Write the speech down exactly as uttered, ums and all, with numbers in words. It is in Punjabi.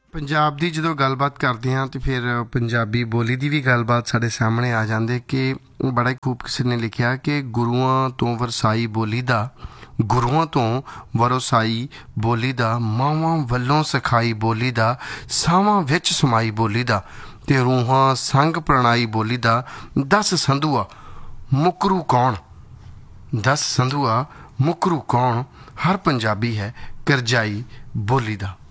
ਪੰਜਾਬ ਦੀ ਜਦੋਂ ਗੱਲਬਾਤ ਕਰਦੇ ਹਾਂ ਤੇ ਫਿਰ ਪੰਜਾਬੀ ਬੋਲੀ ਦੀ ਵੀ ਗੱਲਬਾਤ ਸਾਡੇ ਸਾਹਮਣੇ ਆ ਜਾਂਦੀ ਕਿ ਬੜਾ ਹੀ ਖੂਬ ਕਿਸੇ ਨੇ ਲਿਖਿਆ ਕਿ ਗੁਰੂਆਂ ਤੋਂ ਵਰਸਾਈ ਬੋਲੀ ਦਾ ਗੁਰੂਆਂ ਤੋਂ ਵਰਸਾਈ ਬੋਲੀ ਦਾ ਮਾਵਾਂ ਵੱਲੋਂ ਸਿਖਾਈ ਬੋਲੀ ਦਾ ਸਾਵਾਂ ਵਿੱਚ ਸਮਾਈ ਬੋਲੀ ਦਾ ਤੇ ਰੂਹਾਂ ਸੰਗ ਪ੍ਰਣਾਈ ਬੋਲੀ ਦਾ ਦਸ ਸੰਧੂਆ ਮੁਕਰੂ ਕੌਣ ਦਸ ਸੰਧੂਆ ਮੁਕਰੂ ਕੌਣ ਹਰ ਪੰਜਾਬੀ ਹੈ ਕਰਜਾਈ ਬੋਲੀ ਦਾ।